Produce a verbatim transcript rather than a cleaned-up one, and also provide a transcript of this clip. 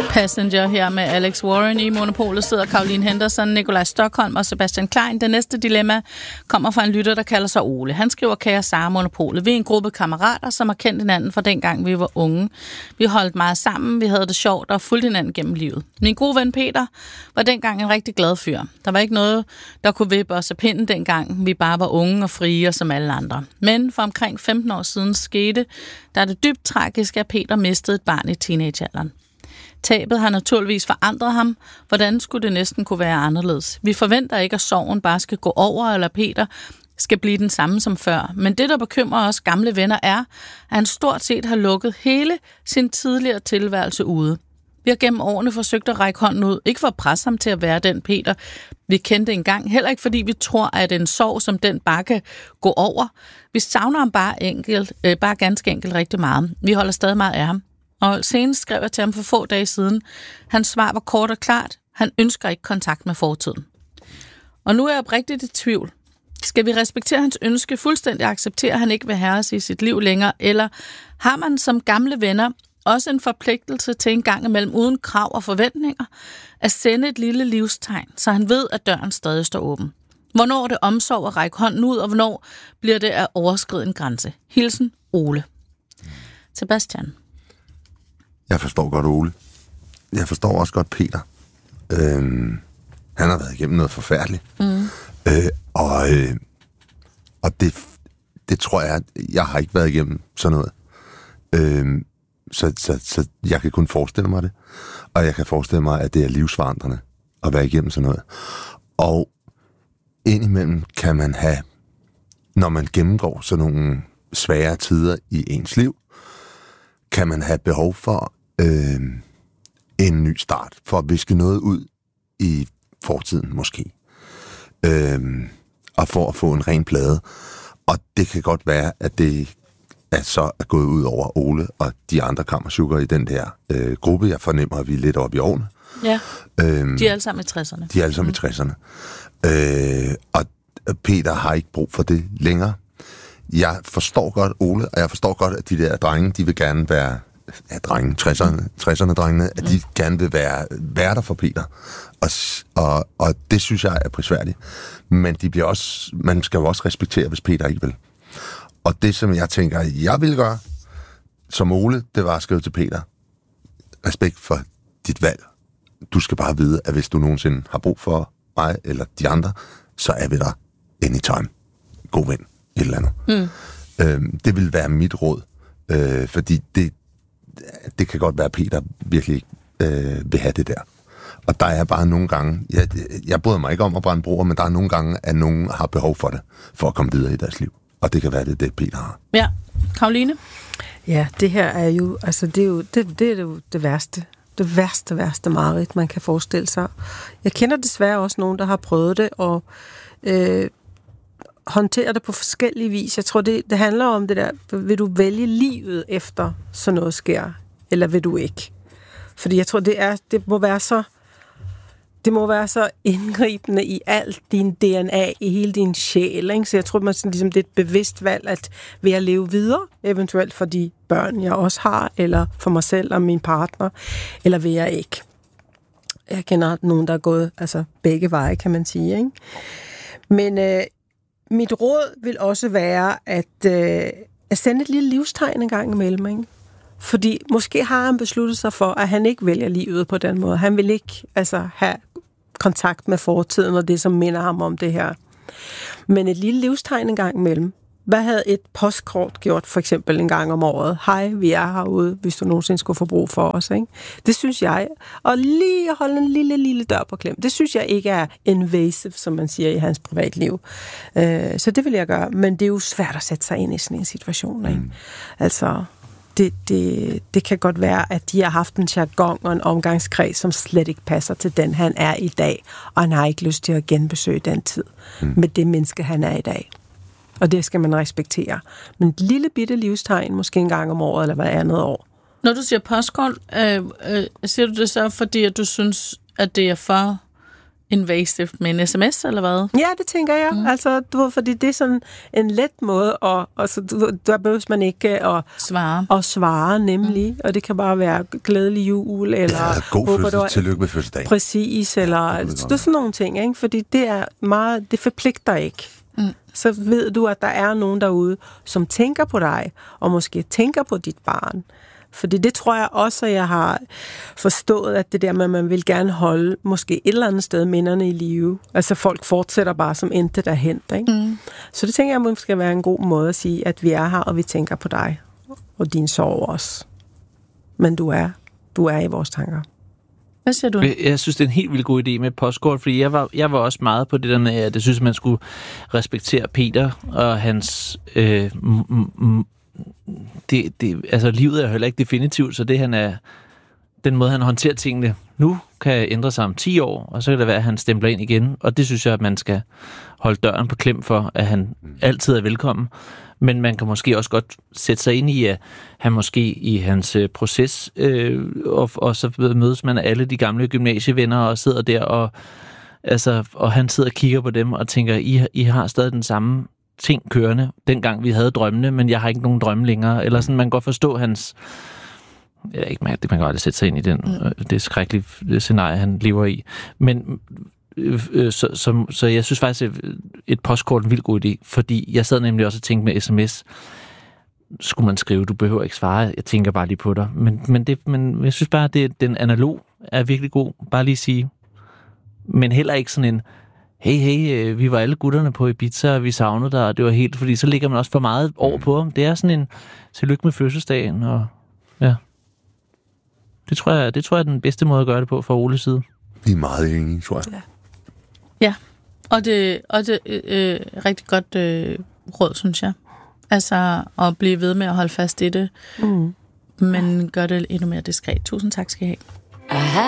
Passenger her med Alex Warren. I Monopolet sidder Caroline Henderson, Nikolaj Stockholm og Sebastian Klein. Det næste dilemma kommer fra en lytter, der kalder sig Ole. Han skriver: Kære Sara, Monopolet. Vi er en gruppe kammerater, som har kendt hinanden fra dengang vi var unge. Vi holdt meget sammen, vi havde det sjovt og fulgte hinanden gennem livet. Min gode ven Peter var dengang en rigtig glad fyr. Der var ikke noget, der kunne vippe os af pinden dengang vi bare var unge og frie som alle andre. Men for omkring femten år siden skete der er det dybt tragisk, at Peter mistede et barn i teenagealderen. Tabet har naturligvis forandret ham. Hvordan skulle det næsten kunne være anderledes? Vi forventer ikke, at sorgen bare skal gå over, eller Peter skal blive den samme som før. Men det, der bekymrer os gamle venner, er, at han stort set har lukket hele sin tidligere tilværelse ude. Vi har gennem årene forsøgt at række hånden ud, ikke for at presse ham til at være den Peter, vi kendte engang. Heller ikke fordi vi tror, at en sorg som den bare kan gå over. Vi savner ham bare, enkelt, øh, bare ganske enkelt rigtig meget. Vi holder stadig meget af ham. Og senest skrev jeg til ham for få dage siden. Hans svar var kort og klart. Han ønsker ikke kontakt med fortiden. Og nu er jeg oprigtigt i tvivl. Skal vi respektere hans ønske, fuldstændig acceptere, at han ikke vil have os i sit liv længere? Eller har man som gamle venner også en forpligtelse til en gang imellem uden krav og forventninger at sende et lille livstegn, så han ved, at døren stadig står åben? Hvornår er det omsorg at række hånden ud, og hvornår bliver det at overskride en grænse? Hilsen, Ole. Sebastian. Jeg forstår godt Ole. Jeg forstår også godt Peter. Øhm, han har været igennem noget forfærdeligt. Mm. Øh, og øh, og det, det tror jeg, jeg har ikke været igennem sådan noget. Øhm, så, så, så jeg kan kun forestille mig det. Og jeg kan forestille mig, at det er livsforandrende at være igennem sådan noget. Og indimellem kan man have, når man gennemgår sådan nogle svære tider i ens liv, kan man have behov for øh, en ny start, for at viske noget ud i fortiden måske. Øh, og for at få en ren plade. Og det kan godt være, at det er så er gået ud over Ole og de andre kammersukker i den der øh, gruppe. Jeg fornemmer, at vi er lidt oppe i årene. Ja, øh, de er alle sammen i tresserne. De er alle sammen mm. i tresserne. Øh, og Peter har ikke brug for det længere. Jeg forstår godt Ole, og jeg forstår godt, at de der drenge, de vil gerne være, ja, drenge, tresserne, tresserne drengene, at de gerne vil være værter for Peter. Og, og, og det synes jeg er prisværdigt. Men de bliver også, man skal jo også respektere, hvis Peter ikke vil. Og det, som jeg tænker, jeg vil gøre, som Ole, det var at skrive til Peter: respekt for dit valg. Du skal bare vide, at hvis du nogensinde har brug for mig eller de andre, så er vi der anytime. God ven. Et eller andet. Mm. Øhm, det vil være mit råd, øh, fordi det, det kan godt være, at Peter virkelig øh, vil have det der. Og der er bare nogle gange, jeg, jeg bryder mig ikke om at brænde broer, men der er nogle gange, at nogen har behov for det, for at komme videre i deres liv. Og det kan være, det det, Peter har. Ja. Caroline? Ja, det her er jo, altså det er jo det, det, er jo det værste. Det værste, værste mareridt, man kan forestille sig. Jeg kender desværre også nogen, der har prøvet det, og øh, håndtere det på forskellige vis. Jeg tror, det, det handler om det der, vil du vælge livet efter sådan noget sker, eller vil du ikke? Fordi jeg tror, det, er, det må være så det må være så indgribende i alt din D N A, i hele din sjæl, ikke? Så jeg tror, man sådan, ligesom, det er et bevidst valg, at vil jeg leve videre, eventuelt for de børn, jeg også har, eller for mig selv og min partner, eller vil jeg ikke? Jeg kender nogen, der er gået altså begge veje, kan man sige, ikke? Men øh, mit råd vil også være at, øh, at sende et lille livstegn en gang imellem, ikke? Fordi måske har han besluttet sig for, at han ikke vælger livet på den måde. Han vil ikke altså, have kontakt med fortiden og det, som minder ham om det her. Men et lille livstegn en gang imellem. Hvad havde et postkort gjort for eksempel en gang om året? Hej, vi er herude, hvis du nogensinde skulle få brug for os. Ikke? Det synes jeg. Og lige at holde en lille, lille dør på klem. Det synes jeg ikke er invasive, som man siger i hans privatliv. Øh, så det vil jeg gøre. Men det er jo svært at sætte sig ind i sådan en situation. Ikke? Mm. Altså, det, det, det kan godt være, at de har haft en jargon og en omgangskreds, som slet ikke passer til den, han er i dag. Og han har ikke lyst til at genbesøge den tid mm. med det menneske, han er i dag. Og det skal man respektere. Men et lille bitte livstegn, måske en gang om året, eller hver andet år. Når du siger postkort, øh, øh, siger du det så, fordi at du synes, at det er for invasive med en sms, eller hvad? Ja, det tænker jeg. Mm. Altså, du ved, fordi det er sådan en let måde, og, og så, du, der behøves man ikke at svare, og svare nemlig, mm. og det kan bare være glædelig jul, eller... Ja, god fødsel, tillykke med fødselsdagen. Præcis, eller... Ja, det er sådan nogle ting, ikke? Fordi det er meget... Det forpligter ikke. Mm. Så ved du, at der er nogen derude, som tænker på dig, og måske tænker på dit barn. Fordi det tror jeg også, at jeg har forstået, at det der med, at man vil gerne holde måske et eller andet sted minderne i live. Altså folk fortsætter bare som intet er hent, ikke? Mm. Så det tænker jeg måske skal være en god måde at sige, at vi er her, og vi tænker på dig. Og din sorg også. Men du er, du er i vores tanker. Hvad siger du? Jeg synes, det er en helt vildt god idé med et postkort, fordi jeg var, jeg var også meget på det der med, at jeg synes, man skulle respektere Peter og hans... Øh, m- m- Det, det, altså livet er jo heller ikke definitivt, så det han er, den måde han håndterer tingene nu, kan ændre sig om ti år, og så kan det være, at han stempler ind igen, og det synes jeg, at man skal holde døren på klem for, at han altid er velkommen. Men man kan måske også godt sætte sig ind i, at han måske i hans øh, proces, øh, og, og så mødes man af alle de gamle gymnasievenner, og sidder der, og, altså, og han sidder og kigger på dem, og tænker, I, I har stadig den samme ting kørende, dengang vi havde drømmene, men jeg har ikke nogen drømme længere. Eller sådan, man kan godt forstå hans... Ja, ikke, man, det man kan aldrig sætte sig ind i den, mm. det skrækkelige scenarie, han lever i. Men øh, øh, så, så, så jeg synes faktisk, at et postkort er en vildt god idé, fordi jeg sad nemlig også og tænkte med sms, skulle man skrive, du behøver ikke svare, jeg tænker bare lige på dig. Men, men, det, men jeg synes bare, at det, den analog er virkelig god. Bare lige sige. Men heller ikke sådan en hey, hey, vi var alle gutterne på Ibiza, og vi savnede dig, og det var helt, fordi så ligger man også for meget over på ham. Det er sådan en tillykke med fødselsdagen, og ja. Det tror jeg, det tror jeg er den bedste måde at gøre det på fra Oles side. Vi er meget enige, tror jeg. Ja, ja. og det og det øh, rigtig godt øh, råd, synes jeg. Altså at blive ved med at holde fast i det, mm. men gør det endnu mere diskret. Tusind tak skal I have.